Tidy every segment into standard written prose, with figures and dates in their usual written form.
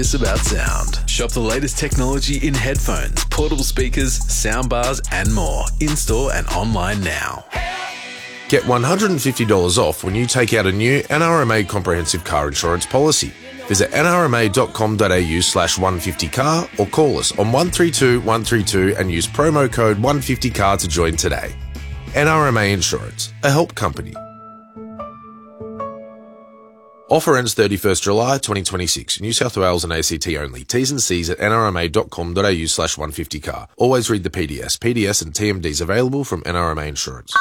It's about sound. Shop the latest technology in headphones, portable speakers, soundbars, and more. In-store and online now. Get $150 off when you take out a new NRMA comprehensive car insurance policy. Visit nrma.com.au/150car or call us on 132 132 and use promo code 150car to join today. NRMA Insurance, a help company. Offer ends 31st July 2026. New South Wales and ACT only. T's and C's at nrma.com.au/150car. Always read the PDS. PDS and TMDs available from NRMA Insurance.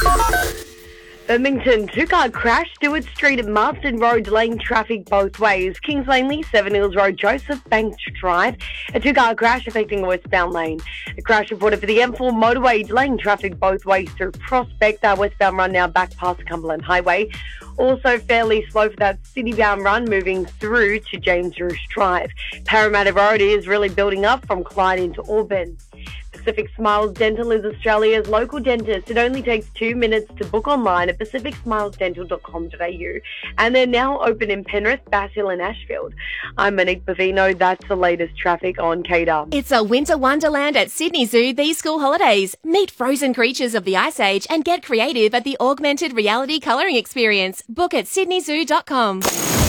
Birmingham, two-car crash, Stewart Street and Marsden Road, delaying traffic both ways. Kings Langley, Seven Hills Road, Joseph Banks Drive. A two-car crash affecting a westbound lane. The crash reported for the M4 motorway, delaying traffic both ways through Prospect. Our westbound run now back past Cumberland Highway. Also fairly slow for that citybound run moving through to James Roosh Drive. Parramatta Road is really building up from Clyde into Auburn. Pacific Smiles Dental is Australia's local dentist. It only takes 2 minutes to book online at pacificsmilesdental.com.au, and they're now open in Penrith, Bass Hill and Ashfield. I'm Monique Bavino. That's the latest traffic on KDAR. It's a winter wonderland at Sydney Zoo these school holidays. Meet frozen creatures of the Ice Age and get creative at the augmented reality colouring experience. Book at sydneyzoo.com.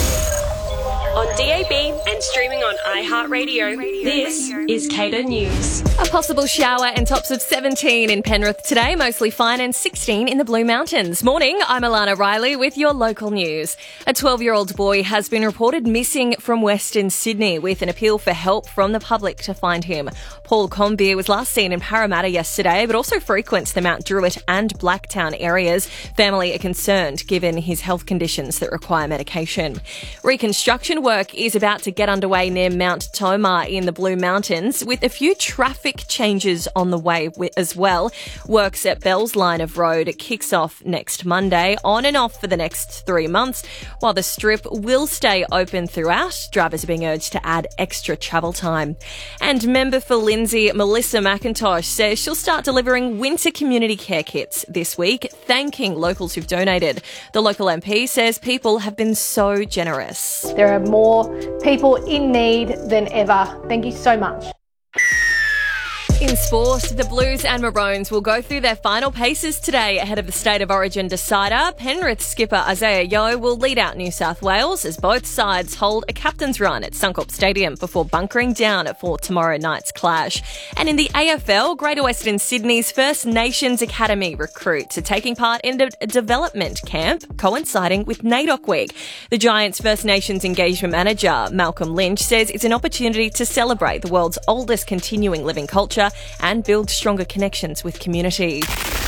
On DAB and streaming on iHeartRadio, this is KDAR News. A possible shower and tops of 17 in Penrith today, mostly fine, and 16 in the Blue Mountains. Morning, I'm Alana Riley with your local news. A 12-year-old boy has been reported missing from Western Sydney with an appeal for help from the public to find him. Paul Combier was last seen in Parramatta yesterday, but also frequents the Mount Druitt and Blacktown areas. Family are concerned given his health conditions that require medication. Reconstruction work is about to get underway near Mount Tomah in the Blue Mountains, with a few traffic changes on the way as well. Works at Bell's Line of Road kicks off next Monday, on and off for the next 3 months. While the strip will stay open throughout, drivers are being urged to add extra travel time. And member for Lindsay, Melissa McIntosh, says she'll start delivering winter community care kits this week, thanking locals who've donated. The local MP says people have been so generous. There are more people in need than ever. Thank you so much. In sport, the Blues and Maroons will go through their final paces today ahead of the State of Origin decider. Penrith skipper Isaiah Yeo will lead out New South Wales as both sides hold a captain's run at Suncorp Stadium before bunkering down for tomorrow night's clash. And in the AFL, Greater Western Sydney's First Nations Academy recruits are taking part in a development camp coinciding with NAIDOC Week. The Giants' First Nations engagement manager, Malcolm Lynch, says it's an opportunity to celebrate the world's oldest continuing living culture and build stronger connections with community.